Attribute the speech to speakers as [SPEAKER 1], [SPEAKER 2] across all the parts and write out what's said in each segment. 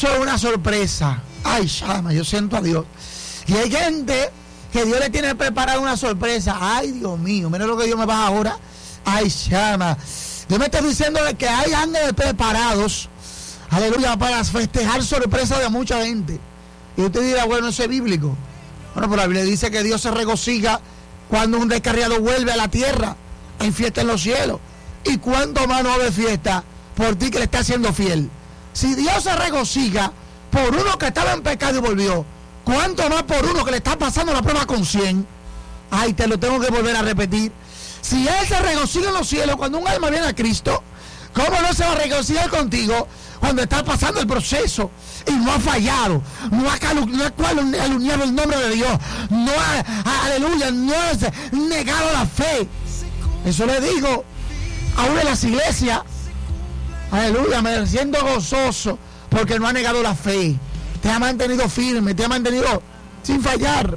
[SPEAKER 1] eso es una sorpresa. Ay, chama, yo siento a Dios. Y hay gente que Dios le tiene preparada una sorpresa. Ay, Dios mío, mira lo que Dios me va ahora. Ay, chama. Dios me está diciendo que hay ángeles preparados, aleluya, para festejar sorpresas de mucha gente. Y usted dirá, bueno, eso es bíblico. Bueno, pero la Biblia dice que Dios se regocija cuando un descarriado vuelve a la tierra en fiesta en los cielos. ¿Y cuánto más no va a haber fiesta por ti que le está haciendo fiel? Si Dios se regocija por uno que estaba en pecado y volvió, ¿cuánto más por uno que le está pasando la prueba con 100? Ay, te lo tengo que volver a repetir. Si Él se regocija en los cielos cuando un alma viene a Cristo, ¿cómo no se va a regocijar contigo cuando estás pasando el proceso y no ha fallado, no ha calumniado el nombre de Dios, no ha, aleluya, no ha negado la fe? Eso le digo a una de las iglesias, aleluya, me siento gozoso porque no ha negado la fe, te ha mantenido firme, te ha mantenido sin fallar.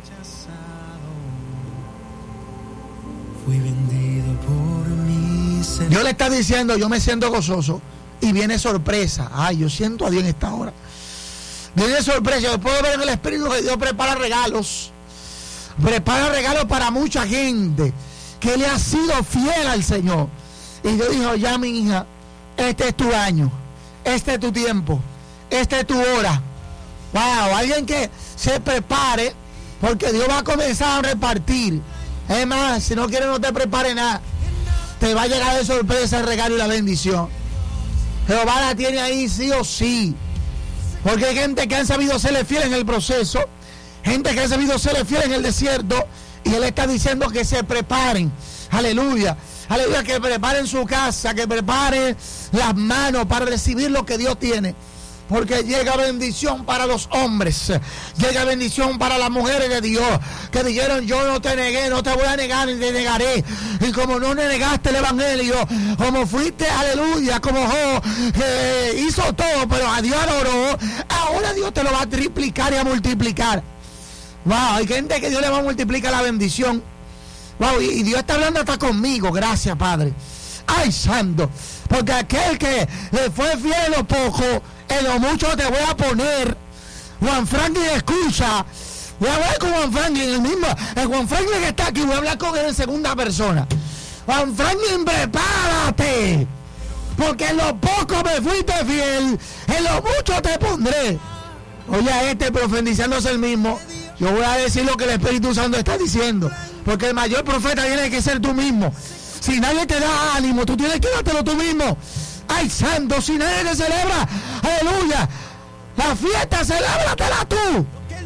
[SPEAKER 2] Fui vendido por mi Señor.
[SPEAKER 1] Dios le está diciendo, yo me siento gozoso, y viene sorpresa. Ay, yo siento a Dios en esta hora. Viene sorpresa. Yo puedo ver en el Espíritu que Dios prepara regalos para mucha gente que le ha sido fiel al Señor. Y Dios dijo, ya mi hija, este es tu año, este es tu tiempo, esta es tu hora. Wow, alguien que se prepare, porque Dios va a comenzar a repartir. Es más, si no quieres no te prepare nada, te va a llegar de sorpresa el regalo y la bendición. Jehová la tiene ahí sí o sí, porque hay gente que han sabido serle fiel en el proceso, gente que ha sabido serle fiel en el desierto, y Él está diciendo que se preparen. Aleluya, aleluya, que preparen su casa, que preparen las manos para recibir lo que Dios tiene. Porque llega bendición para los hombres, llega bendición para las mujeres de Dios, que dijeron, yo no te negué, no te voy a negar ni te negaré. Y como no negaste el evangelio, como fuiste, aleluya, como Job, hizo todo, pero a Dios adoró, ahora Dios te lo va a triplicar y a multiplicar. Wow, hay gente que Dios le va a multiplicar la bendición. Wow, y Dios está hablando hasta conmigo, gracias Padre. Ay, santo, porque aquel que le fue fiel en lo poco, en lo mucho te voy a poner. Juan Franklin, escucha, voy a hablar con Juan Franklin, el Juan Franklin que está aquí, voy a hablar con él en segunda persona. Juan Franklin, prepárate, porque en lo poco me fuiste fiel, en lo mucho te pondré. Oye, a este profetizándose el mismo, yo voy a decir lo que el Espíritu Santo está diciendo, porque el mayor profeta tiene que ser tú mismo. Si nadie te da ánimo, tú tienes que dártelo tú mismo. Ay, santo, si nadie te celebra, aleluya, la fiesta, celébratela tú.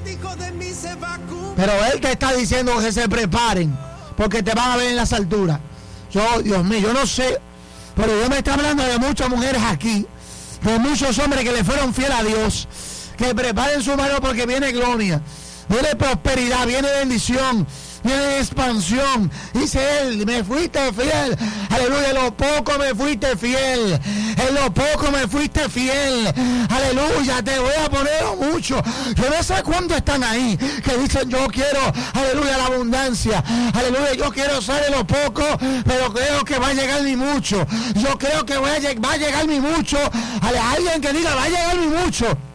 [SPEAKER 1] Pero Él te está diciendo que se preparen, porque te van a ver en las alturas. Dios mío, yo no sé, pero Dios me está hablando de muchas mujeres aquí, de muchos hombres que le fueron fieles a Dios, que preparen su mano porque viene gloria, viene prosperidad, viene bendición, viene expansión. Dice Él, me fuiste fiel, aleluya, en lo poco me fuiste fiel, en lo poco me fuiste fiel, aleluya, te voy a poner mucho. Yo no sé cuántos están ahí que dicen, yo quiero, aleluya, la abundancia, aleluya, yo quiero ser en lo poco, pero creo que va a llegar mi mucho, yo creo que va a llegar mi mucho. Alguien que diga, va a llegar mi mucho.